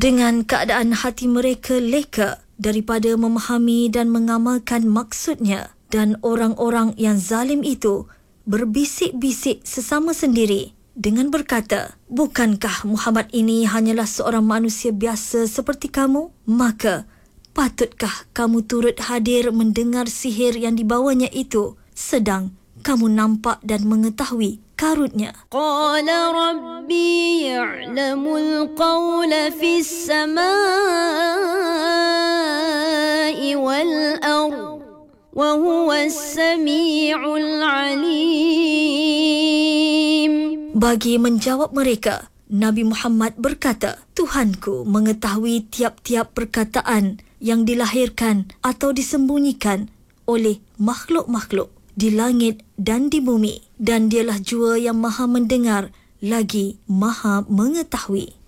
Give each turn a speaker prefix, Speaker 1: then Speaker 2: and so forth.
Speaker 1: dengan keadaan hati mereka leka daripada memahami dan mengamalkan maksudnya, dan orang-orang yang zalim itu berbisik-bisik sesama sendiri dengan berkata, bukankah Muhammad ini hanyalah seorang manusia biasa seperti kamu? Maka patutkah kamu turut hadir mendengar sihir yang dibawanya itu, sedang kamu nampak dan mengetahui karutnya?
Speaker 2: Qala rabbi ya'lamul qawla fis samai wal ard wa huwas sami'ul alim.
Speaker 1: Bagi menjawab mereka, Nabi Muhammad berkata, Tuhanku mengetahui tiap-tiap perkataan yang dilahirkan atau disembunyikan oleh makhluk-makhluk di langit dan di bumi, dan dialah jua yang maha mendengar lagi maha mengetahui.